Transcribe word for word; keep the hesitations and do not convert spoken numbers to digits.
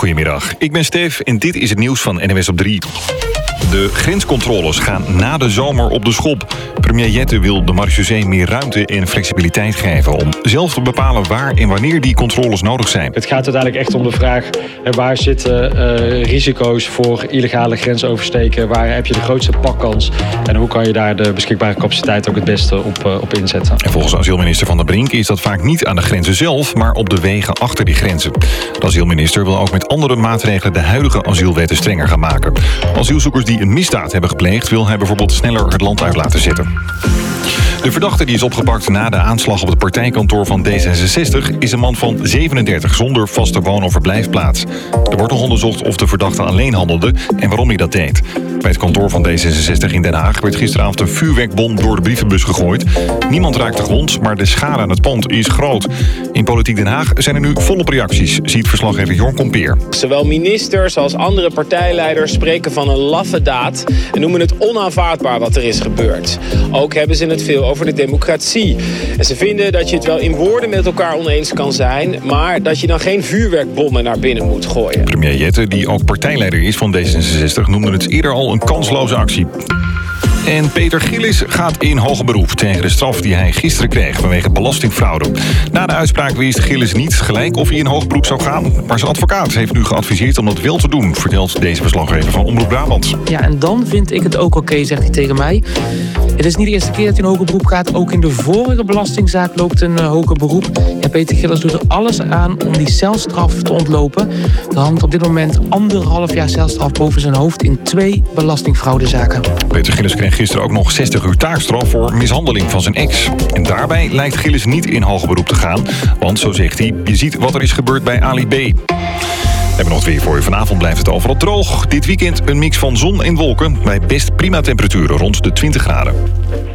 Goedemiddag, ik ben Stef en dit is het nieuws van N O S op drie. De grenscontroles gaan na de zomer op de schop. Premier Jette wil de marechaussee meer ruimte en flexibiliteit geven om zelf te bepalen waar en wanneer die controles nodig zijn. Het gaat uiteindelijk echt om de vraag waar zitten uh, risico's voor illegale grensoversteken, waar heb je de grootste pakkans en hoe kan je daar de beschikbare capaciteit ook het beste op, uh, op inzetten. En volgens asielminister Van der Brink is dat vaak niet aan de grenzen zelf, maar op de wegen achter die grenzen. De asielminister wil ook met andere maatregelen de huidige asielwetten strenger gaan maken. Asielzoekers die een misdaad hebben gepleegd wil hij bijvoorbeeld sneller het land uit laten zetten. De verdachte die is opgepakt na de aanslag op het partijkantoor van D zesenzestig... is een man van zevenendertig zonder vaste woon- of verblijfplaats. Er wordt nog onderzocht of de verdachte alleen handelde en waarom hij dat deed. Bij het kantoor van D zesenzestig in Den Haag werd gisteravond een vuurwerkbom door de brievenbus gegooid. Niemand raakte gewond, maar de schade aan het pand is groot. In Politiek Den Haag zijn er nu volop reacties, ziet verslaggever Jorn Kompeer. Zowel ministers als andere partijleiders spreken van een laffe daad en noemen het onaanvaardbaar wat er is gebeurd. Ook hebben ze het veel over de democratie. En ze vinden dat je het wel in woorden met elkaar oneens kan zijn, maar dat je dan geen vuurwerkbommen naar binnen moet gooien. Premier Jette, die ook partijleider is van D zesenzestig, noemde het eerder al een kansloze actie. En Peter Gillis gaat in hoger beroep tegen de straf die hij gisteren kreeg vanwege belastingfraude. Na de uitspraak wist Gillis niet gelijk of hij in hoger beroep zou gaan, maar zijn advocaat heeft nu geadviseerd om dat wel te doen, vertelt deze verslaggever van Omroep Brabant. Ja, en dan vind ik het ook oké, okay, zegt hij tegen mij. Het is niet de eerste keer dat hij in hoger beroep gaat. Ook in de vorige belastingzaak loopt een uh, hoger beroep. Ja, Peter Gillis doet er alles aan om die celstraf te ontlopen. Er hangt op dit moment anderhalf jaar celstraf boven zijn hoofd in twee belastingfraudezaken. Peter Gillis kreeg gisteren ook nog zestig uur taakstraf voor mishandeling van zijn ex. En daarbij lijkt Gillis niet in hoger beroep te gaan. Want, zo zegt hij, je ziet wat er is gebeurd bij Ali B. We hebben nog het weer voor je. Vanavond blijft het overal droog. Dit weekend een mix van zon en wolken bij best prima temperaturen rond de twintig graden.